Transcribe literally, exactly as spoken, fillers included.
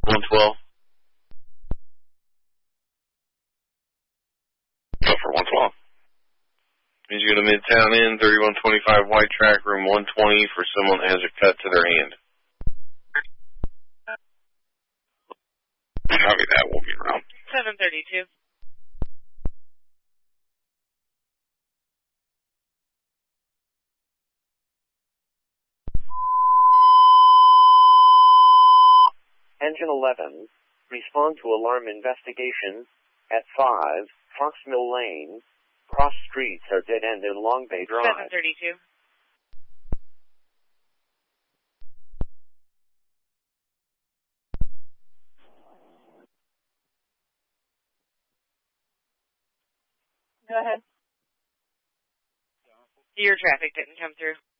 one twelve. Go for one twelve. Means you go to Midtown Inn, thirty-one twenty-five White Track, room one twenty for someone that has a cut to their hand. Copy that. We'll be around. seven thirty-two. Engine eleven, respond to alarm investigation at five, Fox Mill Lane. Cross streets are dead-end in Long Bay Drive. seven thirty-two. Go ahead. Your traffic didn't come through.